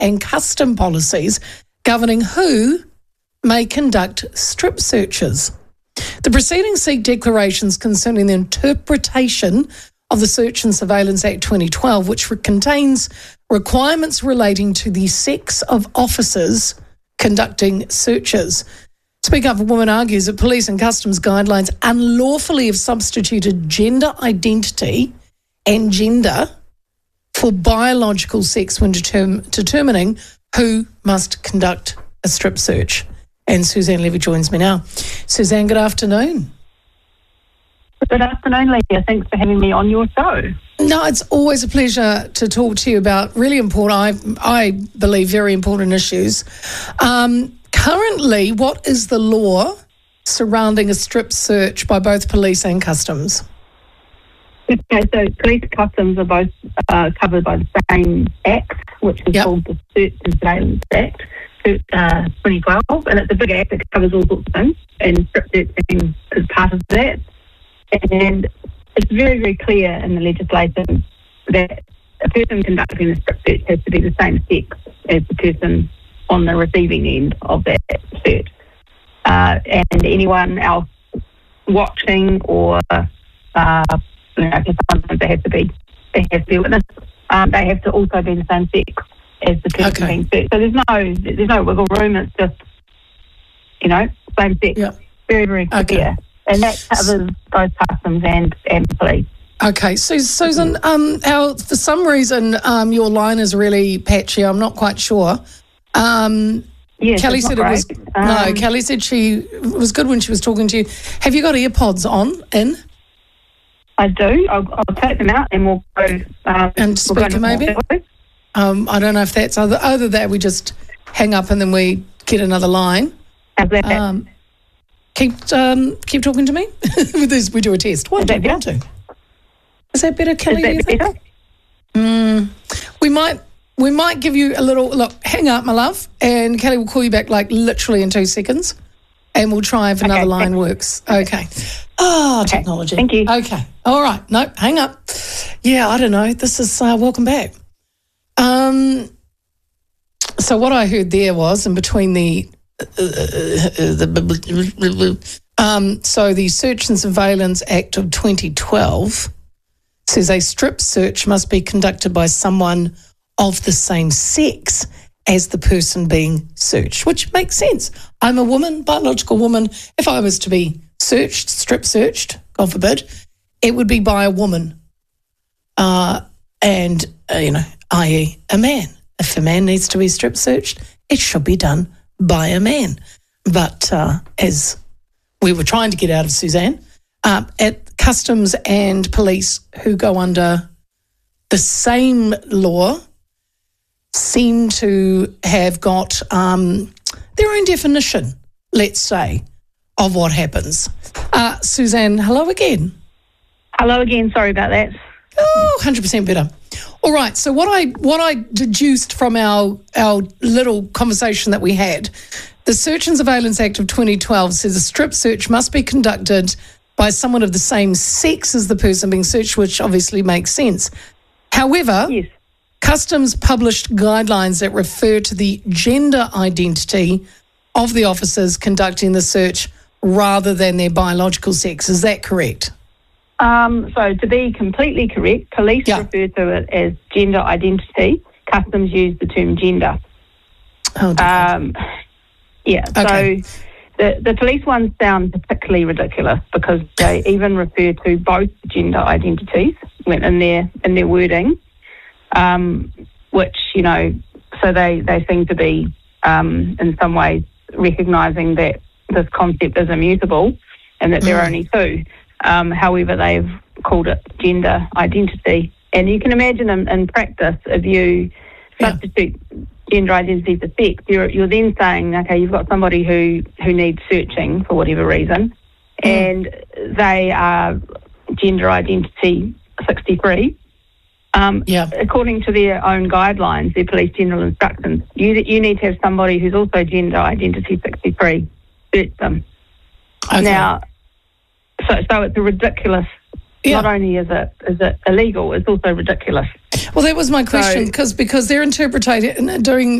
and custom policies governing who may conduct strip searches. The proceedings seek declarations concerning the interpretation of the Search and Surveillance Act 2012, which contains requirements relating to the sex of officers conducting searches. Speak Up for Women argues that police and customs guidelines unlawfully have substituted gender identity and gender for biological sex when determining who must conduct a strip search. And Suzanne Levy joins me now. Suzanne, good afternoon. Good afternoon, Leah. Thanks for having me on your show. No, it's always a pleasure to talk to you about really important, I believe, very important issues. Currently, what is the law surrounding a strip search by both police and customs? Okay, so police and customs are both covered by the same act, which is called the Search and Surveillance Act 2012, and it's a big act that covers all sorts of things, and strip searching is part of that. And it's very, very clear in the legislation that a person conducting a strip search has to be the same sex as the person on the receiving end of that search. And anyone else watching or, sometimes they have to be a witness, they have to also be the same sex as the person being searched. So there's no wiggle room. It's just, same sex. Yep. Very, very clear. Okay. And that covers both customs and police. Okay, so Susan, for some reason your line is really patchy. I'm not quite sure. Yes, Kelly said it was no. Kelly said it was good when she was talking to you. Have you got earpods in? I do. I'll take them out and we'll go. And speaker maybe. I don't know if that's either that we just hang up and then we get another line. How's that? Keep talking to me. With this, we do a test. Why do you want to? Is that better, Kelly? Is that better? We might give you a little look. Hang up, my love, and Kelly will call you back like literally in 2 seconds, and we'll try if another line works. Okay. Technology. Thank you. Okay. All right. No, hang up. Yeah, I don't know. This is welcome back. So what I heard there was in between so the Search and Surveillance Act of 2012 says a strip search must be conducted by someone of the same sex as the person being searched, which makes sense. I'm a woman, biological woman. If I was to be searched, strip searched, God forbid, it would be by a woman, i.e. a man. If a man needs to be strip searched, it should be done by a man. But as we were trying to get out of Suzanne, at customs and police who go under the same law seem to have got their own definition, let's say, of what happens. Suzanne, hello again. Hello again. Sorry about that. 100% better. All right. So what I deduced from our little conversation that we had, the Search and Surveillance Act of 2012 says a strip search must be conducted by someone of the same sex as the person being searched, which obviously makes sense. However, yes. Customs published guidelines that refer to the gender identity of the officers conducting the search rather than their biological sex. Is that correct? So to be completely correct, police refer to it as gender identity. Customs use the term gender. Oh, yeah. Okay. So the police ones sound particularly ridiculous because they even refer to both gender identities in their wording, which so they seem to be in some ways recognising that this concept is immutable and that there are only two. However, they've called it gender identity. And you can imagine in practice, if you substitute gender identity for sex, you're then saying, okay, you've got somebody who needs searching for whatever reason, and they are gender identity 63. According to their own guidelines, their police general instructions, you need to have somebody who's also gender identity 63 search them. Okay. Now, so it's a ridiculous. Not only is it illegal, it's also ridiculous. Well, that was my question, because they're interpreting doing